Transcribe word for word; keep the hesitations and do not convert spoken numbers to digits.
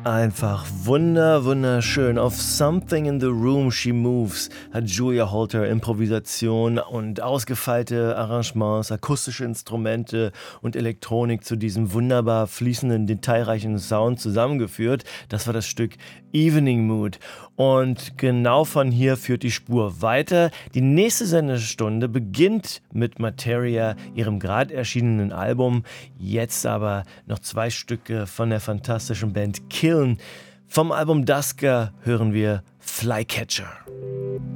Einfach wunder, wunderschön. Auf Something in the Room She Moves hat Julia Holter Improvisation und ausgefeilte Arrangements, akustische Instrumente und Elektronik zu diesem wunderbar fließenden, detailreichen Sound zusammengeführt. Das war das Stück Evening Mood. Und genau von hier führt die Spur weiter. Die nächste Sendestunde beginnt mit Materia, ihrem gerade erschienenen Album. Jetzt aber noch zwei Stücke von der fantastischen Band Kiln. Vom Album Dusker hören wir Flycatcher.